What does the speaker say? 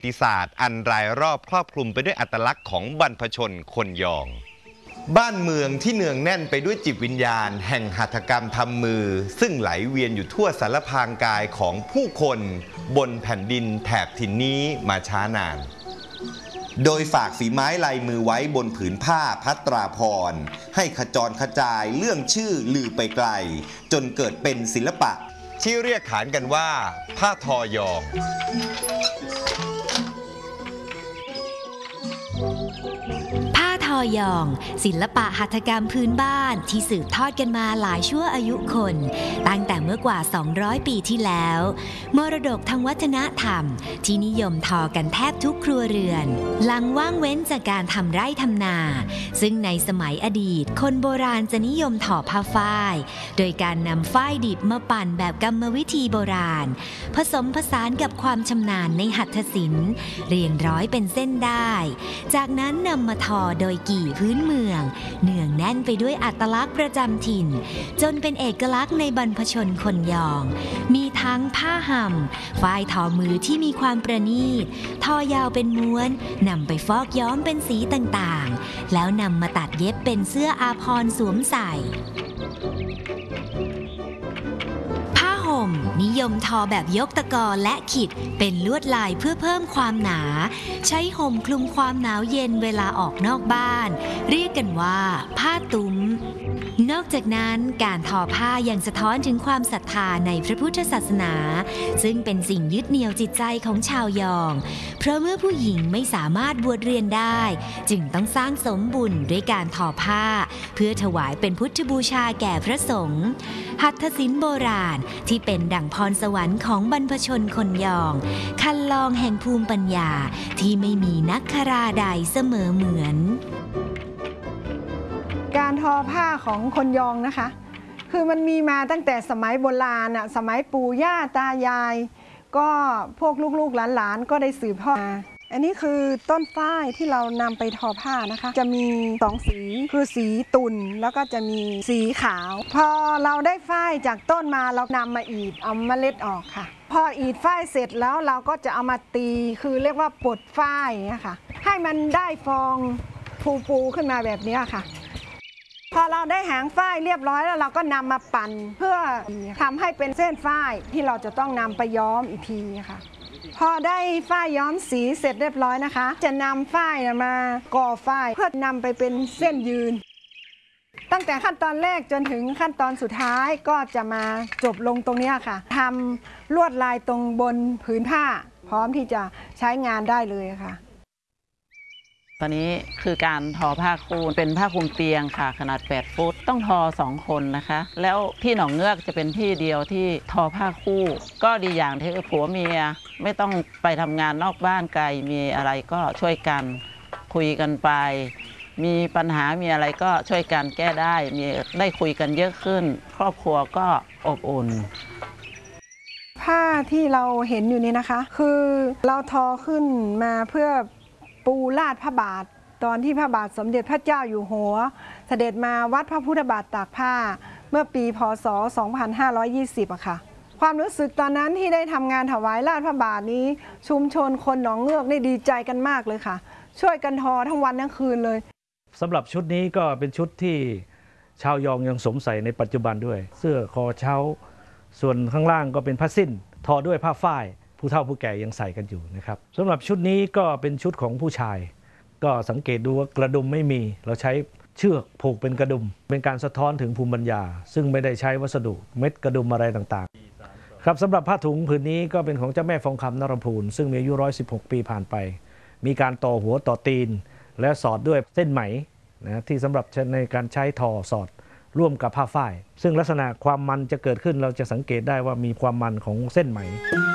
ประวัติศาสตร์อันรายรอบครอบคลุมไปด้วยอัตลักษณ์ของบรรพชนคนยองบ้านเมืองที่เนืองแน่นไปด้วยจิตวิญญาณแห่งหัตถกรรมทำมือซึ่งไหลเวียนอยู่ทั่วสารพางกายของผู้คนบนแผ่นดินแถบถิ่นนี้มาช้านานโดยฝากฝีไม้ลายมือไว้บนผืนผ้าพัตราพรให้ขจรขจายเรื่องชื่อลือไปไกลจนเกิดเป็นศิลปะที่เรียกขานกันว่าผ้าทอยองผ้าทอยองศิลปะหัตถกรรมพื้นบ้านที่สืบทอดกันมาหลายชั่วอายุคนตั้งแต่เมื่อกว่า200 ปีที่แล้วมรดกทางวัฒนธรรมที่นิยมทอกันแทบทุกครัวเรือนหลังว่างเว้นจากการทำไร่ทำนาซึ่งในสมัยอดีตคนโบราณจะนิยมทอผ้าฝ้ายโดยการนำฝ้ายดิบมาปั่นแบบกรรมวิธีโบราณผสมผสานกับความชำนาญในหัตถศิลป์เรียงร้อยเป็นเส้นได้จากนั้นนำมาทอโดยกี่พื้นเมืองเนืองแน่นไปด้วยอัตลักษณ์ประจำถิ่นจนเป็นเอกลักษณ์ในบรรพชนคนยองมีทั้งผ้าห่มฝ้ายทอมือที่มีความประณีตทอยาวเป็นม้วนนำไปฟอกย้อมเป็นสีต่างๆแล้วนำมาตัดเย็บเป็นเสื้ออาภรณ์สวมใส่นิยมทอแบบยกตะกอและขิดเป็นลวดลายเพื่อเพิ่มความหนาใช้ห่มคลุมความหนาวเย็นเวลาออกนอกบ้านเรียกกันว่าผ้าตุ้มนอกจากนั้นการทอผ้ายังสะท้อนถึงความศรัทธาในพระพุทธศาสนาซึ่งเป็นสิ่งยึดเหนี่ยวจิตใจของชาวยองเพราะเมื่อผู้หญิงไม่สามารถบวชเรียนได้จึงต้องสร้างสมบุญด้วยการทอผ้าเพื่อถวายเป็นพุทธบูชาแก่พระสงฆ์หัตถศิลป์โบราณที่เป็นดั่งพรสวรรค์ของบรรพชนคนยองคันลองแห่งภูมิปัญญาที่ไม่มีนักคราใดเสมอเหมือนการทอผ้าของคนยองนะคะคือมันมีมาตั้งแต่สมัยโบราณสมัยปู่ย่าตายายก็พวกลูกๆหลานๆก็ได้สืบทอดมาอันนี้คือต้นฝ้ายที่เรานำไปทอผ้านะคะจะมี2สีคือสีตุ่นแล้วก็จะมีสีขาวพอเราได้ฝ้ายจากต้นมาเรานำมาอีดเอาเมล็ดออกค่ะพออีดฝ้ายเสร็จแล้วเราก็จะเอามาตีคือเรียกว่าปลดฝ้ายนะคะให้มันได้ฟองฟูๆขึ้นมาแบบนี้ค่ะพอเราได้หางฝ้ายเรียบร้อยแล้วเราก็นำมาปั่นเพื่อทำให้เป็นเส้นฝ้ายที่เราจะต้องนำไปย้อมอีกทีค่ะพอได้ฝ้ายย้อมสีเสร็จเรียบร้อยนะคะจะนำฝ้ายมาก่อฝ้ายเพื่อนำไปเป็นเส้นยืนตั้งแต่ขั้นตอนแรกจนถึงขั้นตอนสุดท้ายก็จะมาจบลงตรงนี้ค่ะทำลวดลายตรงบนผืนผ้าพร้อมที่จะใช้งานได้เลยค่ะตอนนี้คือการทอผ้าคูนเป็นผ้าคลุมเตียงค่ะขนาด8 ฟุตต้องทอ2 คนนะคะแล้วที่หนองเงือกจะเป็นที่เดียวที่ทอผ้าคู่ก็ดีอย่างที่ผัวเมียไม่ต้องไปทำงานนอกบ้านไกลมีอะไรก็ช่วยกันคุยกันไปมีปัญหามีอะไรก็ช่วยกันแก้ได้มีได้คุยกันเยอะขึ้นครอบครัวก็อบอุ่นผ้าที่เราเห็นอยู่นี้นะคะคือเราทอขึ้นมาเพื่อปูลาดพระบาทตอนที่พระบาทสมเด็จพระเจ้าอยู่หัวเสด็จมาวัดพระพุทธบาทตากผ้าเมื่อปีพ.ศ. 2520อะค่ะความรู้สึกตอนนั้นที่ได้ทำงานถวายลาดพระบาทนี้ชุมชนคนหนองเงือกได้ดีใจกันมากเลยค่ะช่วยกันทอทั้งวันทั้งคืนเลยสำหรับชุดนี้ก็เป็นชุดที่ชาวยองยังสวมใส่ในปัจจุบันด้วยเสื้อคอเช้าส่วนข้างล่างก็เป็นผ้าสิ้นทอด้วยผ้าฝ้ายผู้เฒ่าผู้แก่ยังใส่กันอยู่นะครับสำหรับชุดนี้ก็เป็นชุดของผู้ชายก็สังเกตดูว่ากระดุมไม่มีเราใช้เชือกผูกเป็นกระดุมเป็นการสะท้อนถึงภูมิปัญญาซึ่งไม่ได้ใช้วัสดุเม็ดกระดุมอะไรต่างๆครับสำหรับผ้าถุงผืนนี้ก็เป็นของเจ้าแม่ฟองคำนรพูนซึ่งมีอายุ116 ปีผ่านไปมีการต่อหัวต่อตีนและสอดด้วยเส้นไหมนะที่สำหรับในการใช้ทอสอดร่วมกับผ้าฝ้ายซึ่งลักษณะความมันจะเกิดขึ้นเราจะสังเกตได้ว่ามีความมันของเส้นไหม